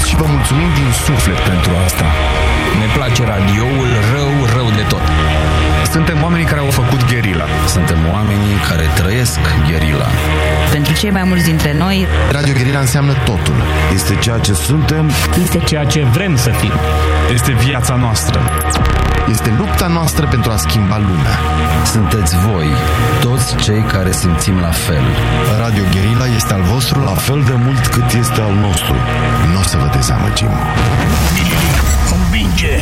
și vă mulțumim din suflet pentru asta. Ne place radioul rău de tot. Suntem oamenii care au făcut gherila. Suntem oamenii care trăiesc gherila. Pentru cei mai mulți dintre noi, Radio Gherila înseamnă totul. Este ceea ce suntem. Este ceea ce vrem să fim. Este viața noastră. Este lupta noastră pentru a schimba lumea. Sunteți voi, toți cei care simțim la fel. Radio Gherila este al vostru la fel de mult cât este al nostru. Nu o să vă dezamăgim. Convinge!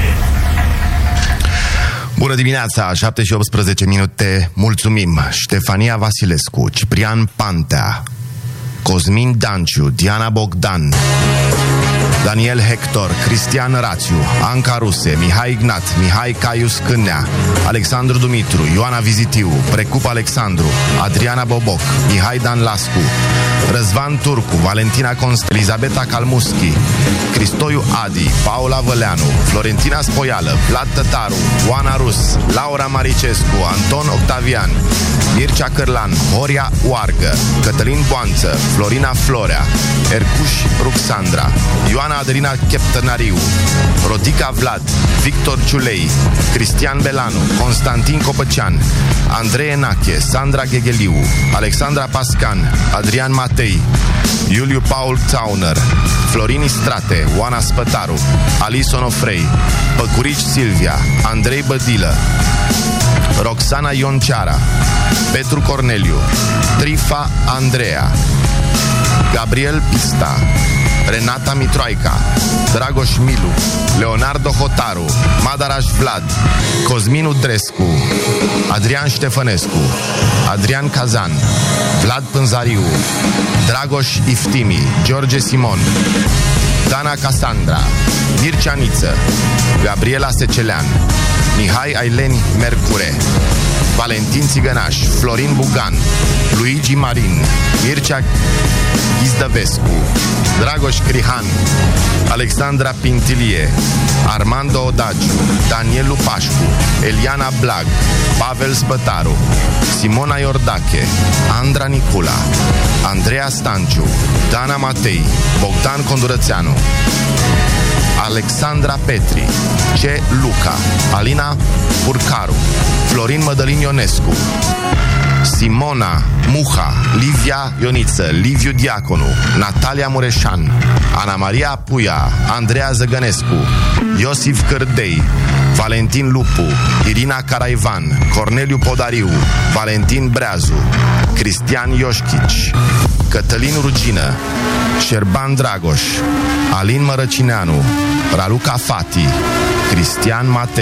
Bună dimineața, 7:18. Mulțumim! Ștefania Vasilescu, Ciprian Pantea, Cosmin Danciu, Diana Bogdan, Daniel Hector, Cristian Rațiu, Anca Ruse, Mihai Ignat, Mihai Caius Cânnea, Alexandru Dumitru, Ioana Vizitiu, Precup Alexandru, Adriana Boboc, Mihai Dan Lascu, Răzvan Turcu, Valentina Const, Elizabeta Calmuschi, Cristoiu Adi, Paula Văleanu, Florentina Spoială, Vlad Tătaru, Oana Rus, Laura Maricescu, Anton Octavian, Mircea Cârlan, Horia Oargă, Cătălin Boanță, Florina Florea, Ercuș Ruxandra, Ioana Adelina Cheptănariu, Rodica Vlad, Victor Ciulei, Cristian Belanu, Constantin Copăcean, Andrei Enache, Sandra Ghegheliu, Alexandra Pascan, Adrian Matei, Iuliu Paul Tauner, Florin Istrate, Oana Spătaru, Alison Ofrei, Păcurici Silvia, Andrei Bădilă, Roxana Ionceara, Petru Corneliu, Trifa Andreea, Gabriel Pista, Renata Mitroica, Dragoș Milu, Leonardo Hotaru, Madaraș Vlad, Cosminu Drescu, Adrian Ștefănescu, Adrian Cazan, Vlad Pânzariu, Dragoș Iftimi, George Simon, Dana Casandra, Mircea Niță, Gabriela Secelean, Mihai Aileni Mercure, Valentin Țigănaș, Florin Bugan, Luigi Marin, Mircea Izdăvescu, Dragoș Crihan, Alexandra Pintilie, Armando Odagiu, Danielu Pașcu, Eliana Blag, Pavel Spătaru, Simona Iordache, Andra Nicula, Andreea Stanciu, Dana Matei, Bogdan Condurățeanu, Alexandra Petri, C. Luca, Alina Burcaru, Florin Mădălin Ionescu, Simona Muha, Livia Ioniță, Liviu Diaconu, Natalia Mureșan, Ana Maria Puia, Andreea Zăgănescu, Iosif Cârdei, Valentin Lupu, Irina Caraivan, Corneliu Podariu, Valentin Breazu, Cristian Ioșchici, Cătălin Rugină, Șerban Dragoș, Alin Mărăcineanu, Raluca Fati, Cristian Matei,